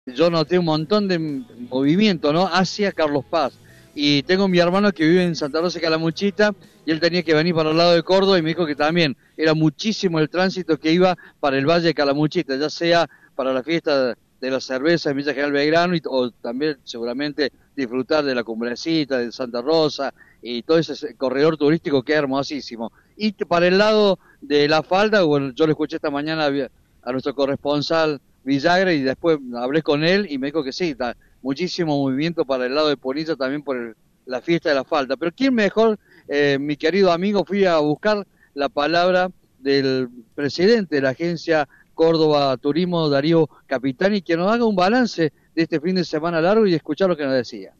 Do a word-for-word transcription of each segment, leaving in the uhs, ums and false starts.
yo noté un montón de movimiento, ¿no?, hacia Carlos Paz. Y tengo mi hermano que vive en Santa Rosa de Calamuchita y él tenía que venir para el lado de Córdoba y me dijo que también era muchísimo el tránsito que iba para el Valle de Calamuchita, ya sea para la fiesta de la cerveza en Villa General Belgrano y, o también seguramente disfrutar de la Cumbrecita, de Santa Rosa y todo ese corredor turístico que es hermosísimo. Y para el lado de La Falda, bueno, yo le escuché esta mañana a nuestro corresponsal Villagra y después hablé con él y me dijo que sí, está muchísimo movimiento para el lado de Punilla también por el, la fiesta de La Falda. Pero quién mejor, eh, mi querido amigo, fui a buscar la palabra del presidente de la agencia Córdoba Turismo, Darío Capitani, que nos haga un balance de este fin de semana largo y escuchar lo que nos decía.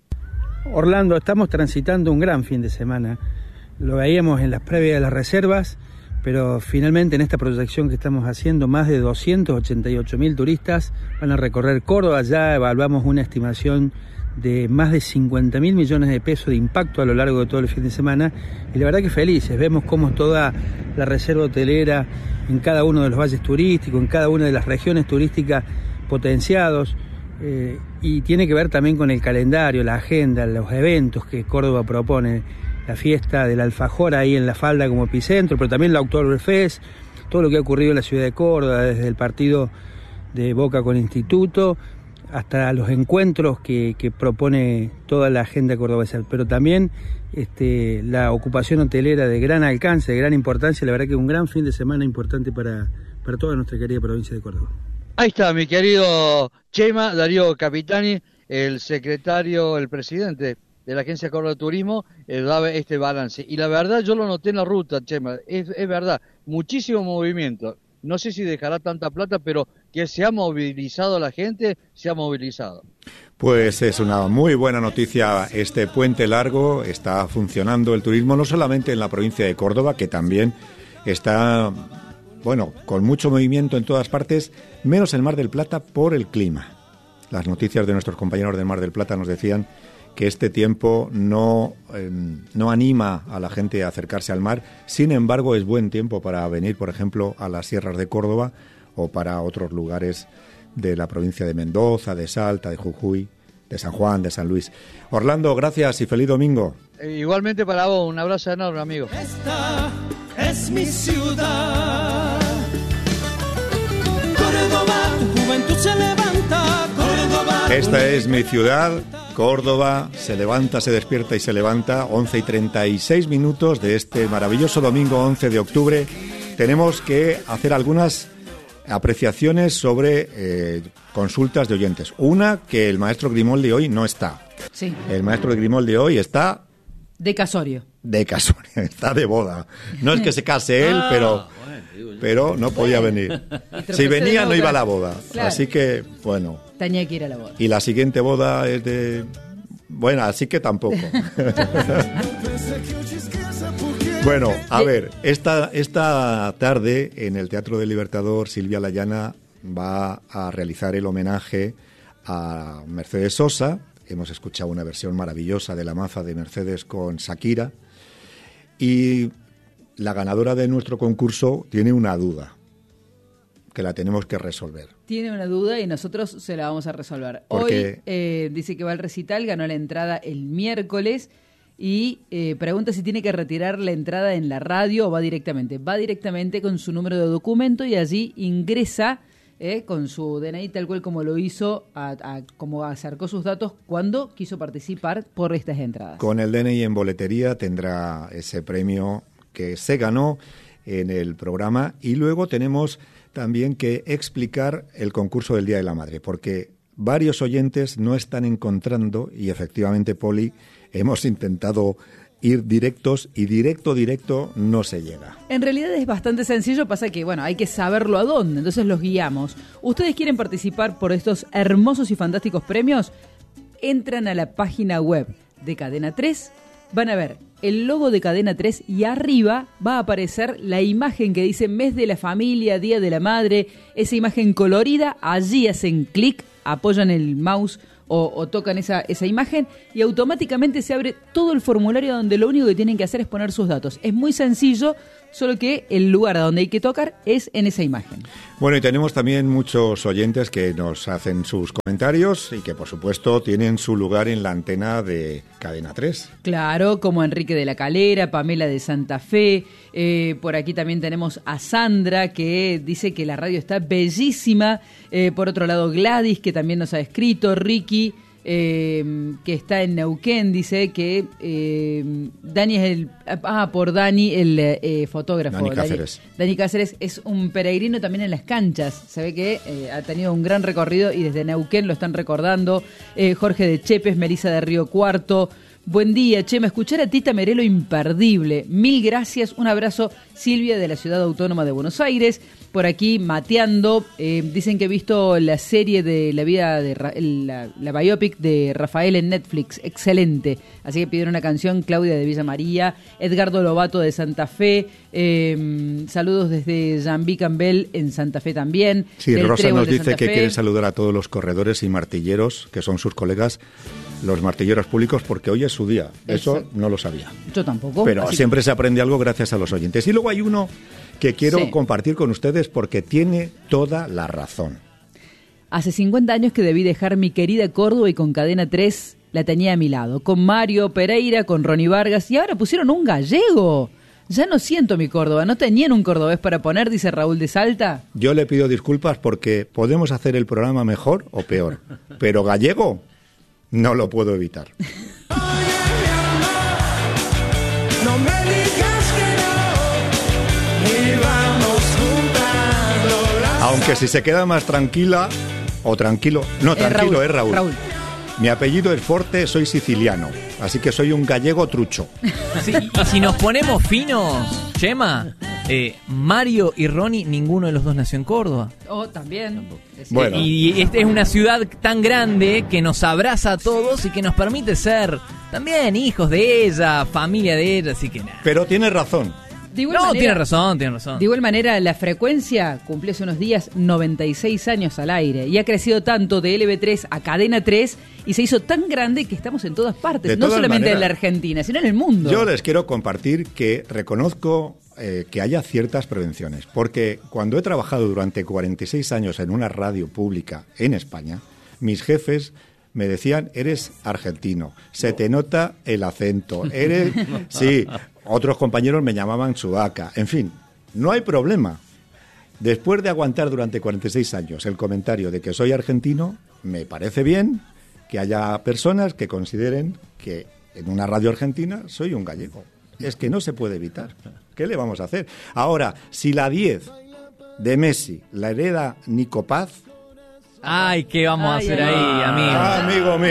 Orlando, estamos transitando un gran fin de semana. Lo veíamos en las previas de las reservas, pero finalmente en esta proyección que estamos haciendo, más de doscientos ochenta y ocho mil turistas van a recorrer Córdoba. Ya evaluamos una estimación de más de cincuenta mil millones de pesos de impacto a lo largo de todo el fin de semana, y la verdad que felices. Vemos cómo toda la reserva hotelera en cada uno de los valles turísticos, en cada una de las regiones turísticas potenciados, eh, y tiene que ver también con el calendario, la agenda, los eventos que Córdoba propone. La fiesta del alfajor ahí en La Falda como epicentro, pero también la Oktoberfest, todo lo que ha ocurrido en la ciudad de Córdoba, desde el partido de Boca con Instituto, hasta los encuentros que, que propone toda la agenda cordobesa, pero también este, la ocupación hotelera de gran alcance, de gran importancia. La verdad que un gran fin de semana importante para, para toda nuestra querida provincia de Córdoba. Ahí está, mi querido Chema, Darío Capitani, el secretario, el presidente de la Agencia Córdoba de Turismo, eh, daba este balance. Y la verdad, yo lo noté en la ruta, Chema, es, es verdad, muchísimo movimiento. No sé si dejará tanta plata, pero que se ha movilizado la gente, se ha movilizado. Pues es una muy buena noticia este puente largo. Está funcionando el turismo no solamente en la provincia de Córdoba, que también está, bueno, con mucho movimiento en todas partes, menos en Mar del Plata por el clima. Las noticias de nuestros compañeros de Mar del Plata nos decían que este tiempo no, eh, no anima a la gente a acercarse al mar. Sin embargo, es buen tiempo para venir, por ejemplo, a las sierras de Córdoba o para otros lugares de la provincia de Mendoza, de Salta, de Jujuy, de San Juan, de San Luis. Orlando, gracias y feliz domingo. Eh, igualmente para vos, un abrazo enorme, amigo. Esta es mi ciudad. Córdoba, tu juventud se levanta. Córdoba. Esta es mi ciudad. Córdoba se levanta, se despierta y se levanta. once y treinta y seis minutos de este maravilloso domingo once de octubre. Tenemos que hacer algunas apreciaciones sobre eh, consultas de oyentes. Una, que el maestro Grimoldi hoy no está. Sí. El maestro Grimoldi hoy está... De casorio. De casorio, está de boda. No es que se case él, pero, pero no podía venir. Si venía no iba a la boda. Claro. Así que, bueno... Tenía que ir a la boda. Y la siguiente boda es de... Bueno, así que tampoco. Bueno, a ver, esta, esta tarde en el Teatro del Libertador, Silvia Layana va a realizar el homenaje a Mercedes Sosa. Hemos escuchado una versión maravillosa de La Maza de Mercedes con Shakira. Y la ganadora de nuestro concurso tiene una duda que la tenemos que resolver. Tiene una duda y nosotros se la vamos a resolver. Porque... Hoy eh, dice que va al recital, ganó la entrada el miércoles y eh, pregunta si tiene que retirar la entrada en la radio o va directamente. Va directamente con su número de documento y allí ingresa eh, con su D N I tal cual como lo hizo, a, a, como acercó sus datos cuando quiso participar por estas entradas. Con el D N I en boletería tendrá ese premio que se ganó en el programa. Y luego tenemos también que explicar el concurso del Día de la Madre, porque varios oyentes no están encontrando, y efectivamente, Poli, hemos intentado ir directos y directo, directo no se llega. En realidad es bastante sencillo, pasa que, bueno, hay que saberlo a dónde, entonces los guiamos. ¿Ustedes quieren participar por estos hermosos y fantásticos premios? Entran a la página web de Cadena tres, van a ver el logo de Cadena tres y arriba va a aparecer la imagen que dice Mes de la Familia, Día de la Madre, esa imagen colorida, allí hacen clic, apoyan el mouse o, o tocan esa, esa imagen y automáticamente se abre todo el formulario donde lo único que tienen que hacer es poner sus datos. Es muy sencillo, solo que el lugar a donde hay que tocar es en esa imagen. Bueno, y tenemos también muchos oyentes que nos hacen sus comentarios y que, por supuesto, tienen su lugar en la antena de Cadena tres. Claro, como Enrique de la Calera, Pamela de Santa Fe. Eh, por aquí también tenemos a Sandra, que dice que la radio está bellísima. Eh, por otro lado, Gladys, que también nos ha escrito. Ricky, eh, que está en Neuquén, dice que eh, Dani es el... Ah, por Dani, el eh, fotógrafo. Dani Cáceres. Dani, Dani Cáceres es un peregrino también en las canchas. Se ve que eh, ha tenido un gran recorrido y desde Neuquén lo están recordando. Eh, Jorge de Chepes, Melissa de Río Cuarto. Buen día, Chema. Escuchar a Tita Merelo, imperdible. Mil gracias. Un abrazo, Silvia, de la Ciudad Autónoma de Buenos Aires. Por aquí, mateando. Eh, dicen que he visto la serie de la vida de Ra- la, la biopic de Rafael en Netflix. Excelente. Así que pidieron una canción. Claudia de Villa María. Edgardo Lobato de Santa Fe. Eh, saludos desde Jambí Campbell en Santa Fe también. Sí, Del Rosa Trébol nos de dice Santa que Fe. quiere saludar a todos los corredores y martilleros, que son sus colegas, los martilleros públicos, porque hoy es su día. Eso Exacto. no lo sabía. Yo tampoco. Pero así siempre se aprende algo gracias a los oyentes. Y luego hay uno que quiero Sí. compartir con ustedes porque tiene toda la razón. Hace cincuenta años que debí dejar mi querida Córdoba y con Cadena tres la tenía a mi lado. Con Mario Pereira, con Ronnie Vargas y ahora pusieron un gallego. Ya no siento mi Córdoba. ¿No tenían un cordobés para poner? Dice Raúl de Salta. Yo le pido disculpas porque podemos hacer el programa mejor o peor, pero gallego no lo puedo evitar. No me digas que no, y vamos juntando las... Aunque si se queda más tranquila o tranquilo, no, Eh, tranquilo, Raúl, es Raúl. Raúl. Mi apellido es Forte, soy siciliano, así que soy un gallego trucho. Sí, y si nos ponemos finos, Chema, eh, Mario y Ronnie, ninguno de los dos nació en Córdoba. Oh, también. Bueno. Y esta es una ciudad tan grande que nos abraza a todos y que nos permite ser también hijos de ella, familia de ella, así que nada. Pero tiene razón. De igual No, manera- tiene razón, tiene razón. De igual manera, la frecuencia cumplió hace unos días noventa y seis años al aire y ha crecido tanto de L B tres a Cadena tres y se hizo tan grande que estamos en todas partes, De no todas solamente en la maneras. Argentina, sino en el mundo. Yo les quiero compartir que reconozco eh, que haya ciertas prevenciones, porque cuando he trabajado durante cuarenta y seis años en una radio pública en España, mis jefes me decían, eres argentino, se te nota el acento, eres... Sí, otros compañeros me llamaban sudaca, en fin, no hay problema. Después de aguantar durante cuarenta y seis años el comentario de que soy argentino, me parece bien que haya personas que consideren que en una radio argentina soy un gallego. Es que no se puede evitar. ¿Qué le vamos a hacer? Ahora, si la diez de Messi la hereda Nico Paz... Ay, ¿qué vamos a Ay, hacer ay, ahí, ay. amigo? ¡Amigo mío!